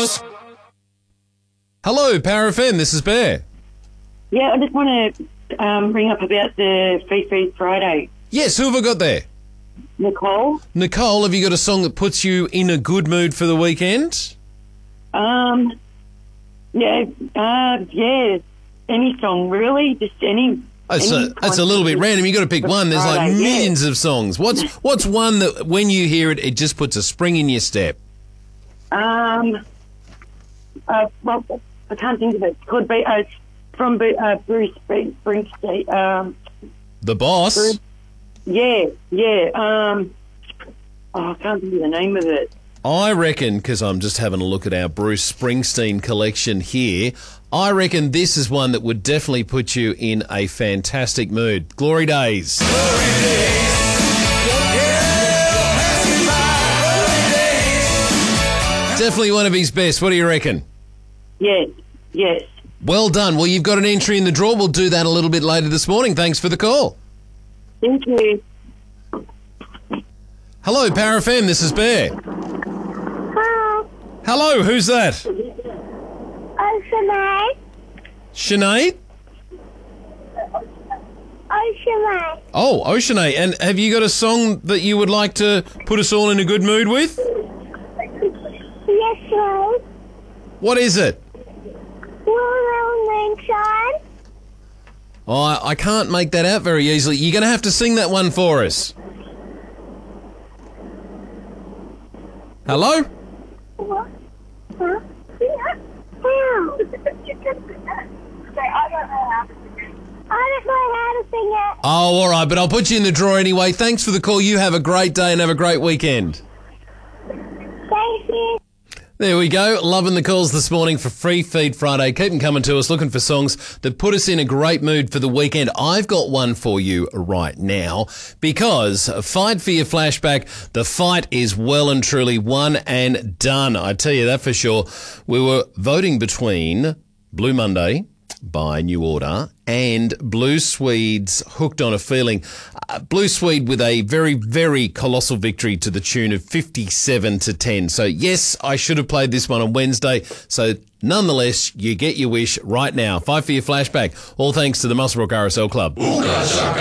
Hello, Power FM, this is Bear. Yeah, I just want to bring up about the Free Food Friday. Yes, who have I got there? Nicole? Nicole, have you got a song that puts you in a good mood for the weekend? Yeah, any song, really, just any. That's a little bit random. You got to pick one. There's like Friday, millions of songs. What's one that when you hear it, it just puts a spring in your step? Well, I can't think of it. It could be from Bruce Springsteen. The Boss. Yeah. I can't think of the name of it. I reckon, because I'm just having a look at our Bruce Springsteen collection here, I reckon this is one that would definitely put you in a fantastic mood. Glory Days. Glory Days. Definitely one of his best. What do you reckon? Yes. Well done. Well, you've got an entry in the draw. We'll do that a little bit later this morning. Thanks for the call. Thank you. Hello, Power FM. This is Bear. Hello, who's that? Sinead. Sinead? Sinead. Oh, Oceanate. And have you got a song that you would like to put us all in a good mood with? Yes, sir. What is it? Moonshine. Oh, I can't make that out very easily. You're going to have to sing that one for us. Hello? What? Huh? I don't know how to sing it. Oh, all right, but I'll put you in the draw anyway. Thanks for the call. You have a great day and have a great weekend. Thank you. There we go. Loving the calls this morning for Free Feed Friday. Keep them coming to us, looking for songs that put us in a great mood for the weekend. I've got one for you right now because Fight for Your Flashback, the fight is well and truly won and done. I tell you that for sure. We were voting between Blue Monday by New Order and Blue Swede's Hooked on a Feeling. Blue Swede with a very, very colossal victory to the tune of 57-10. So yes, I should have played this one on Wednesday. So nonetheless, you get your wish right now. Fight for Your Flashback. All thanks to the Muswellbrook RSL Club.